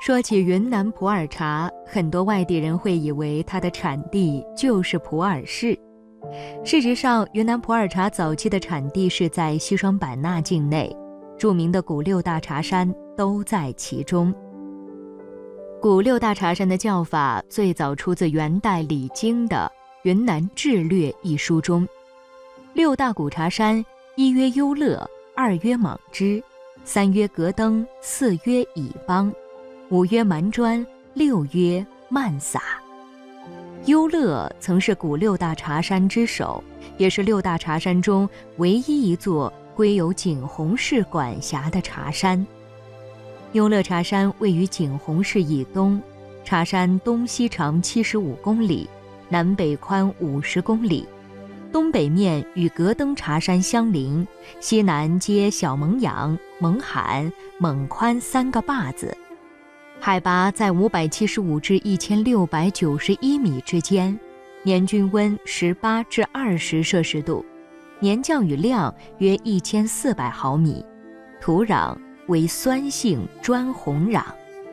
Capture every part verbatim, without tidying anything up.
说起云南普洱茶，很多外地人会以为它的产地就是普洱市。事实上，云南普洱茶早期的产地是在西双版纳境内，著名的古六大茶山都在其中。古六大茶山的叫法最早出自元代李经的《云南志略》一书中。六大古茶山，一曰优乐，二曰莽枝，三曰格登，四曰乙邦，五曰蛮砖，六曰曼撒。优乐曾是古六大茶山之首，也是六大茶山中唯一一座归有景洪市管辖的茶山。优乐茶山位于景洪市以东，茶山东西长七十五公里，南北宽五十公里，东北面与格登茶山相邻，西南接小蒙阳、蒙罕、蒙宽三个坝子，海拔在五百七十五至一千六百九十一米之间，年均温十八至二十摄氏度，年降雨量约一千四百毫米，土壤为酸性砖红壤。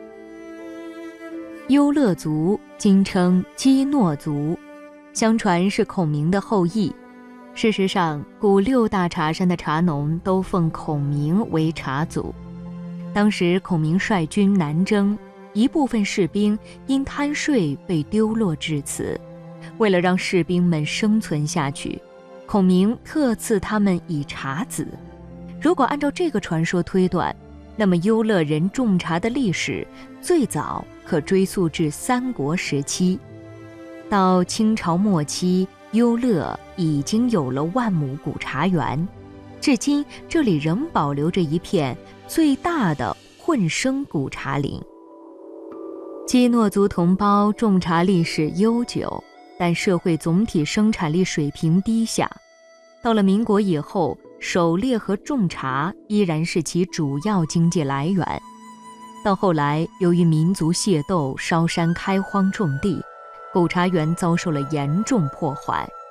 优乐族今称基诺族，相传是孔明的后裔。事实上，古六大茶山的茶农都奉孔明为茶祖。当时孔明率军南征，一部分士兵因贪睡被丢落至此。为了让士兵们生存下去，孔明特赐他们以茶籽。如果按照这个传说推断，那么优乐人种茶的历史最早可追溯至三国时期。到清朝末期，优乐已经有了万亩古茶园，至今这里仍保留着一片最大的混生古茶林。基诺族同胞种茶历史悠久，但社会总体生产力水平低下。到了民国以后，狩猎和种茶依然是其主要经济来源。到后来，由于民族械斗、烧山开荒种地，古茶园遭受了严重破坏，